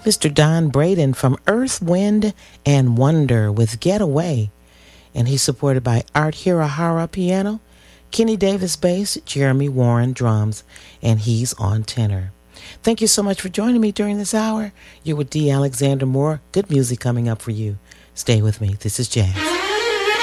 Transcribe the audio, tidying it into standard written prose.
Mr. Don Braden from Earth, Wind, and Wonder with Getaway. And he's supported by Art Hirahara piano, Kenny Davis bass, Jeremy Warren drums, and he's on tenor. Thank you so much for joining me during this hour. You're with D. Alexander Moore. Good music coming up for you. Stay with me. This is Jazz.